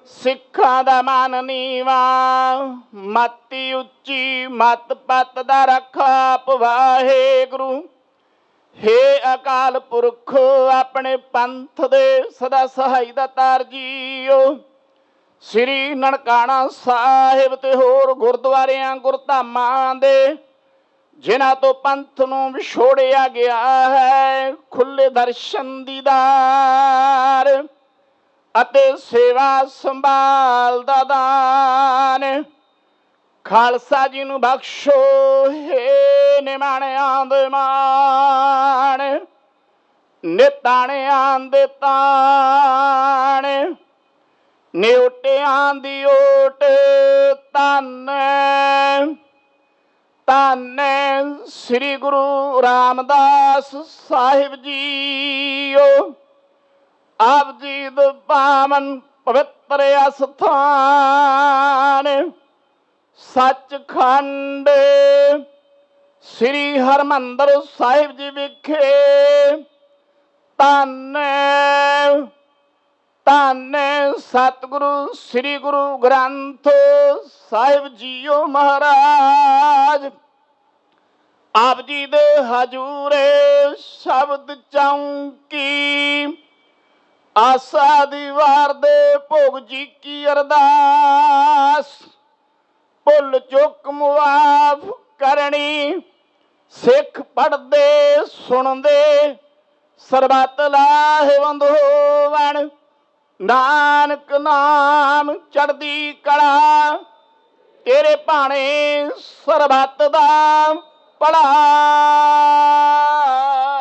सिखां दा मान नीवा, मती उच्ची मत पत दा रखा आप वाहेगुरु। हे अकाल पुरख अपने पंथ दे सदा सहाई दा तार जीओ। श्री ननकाना साहिब ते होर गुरद्वारियां गुरधामां दे जिन्हां तो पंथ नूं विछोड़िया गया है, खुले दर्शन दीदार ਅਤੇ सेवा संभाल दा दान खालसा जी नूं बख्शो। हे निमाणियां दे मान, निताणियां दे ताण, निउटियां दी ओट धन धन श्री गुरु रामदास साहिब जीओ। आप जी द पावन पवित्र अस्थान सचखंड श्री हरमंदर साहिब जी विखे धन धन सतगुरु श्री गुरु ग्रंथ साहिब जीओ महाराज। आप जी दे हजूरे शब्द चौंकी आसा दीवार दे भोग जी की अरदास, भुल चुक मुआफ करनी सिख पढ़दे सुनदे सरबत लाहेवंद होवण। नानक नाम चढ़दी कला तेरे भाणे सरबत दा भला।